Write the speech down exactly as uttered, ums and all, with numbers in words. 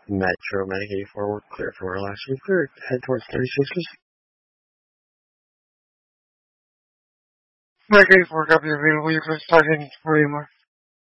Metro Medic eighty-four, clear for last week, clear. Head towards thirty-sixes. Medic eighty-four, copy available. You can start heading for A M R.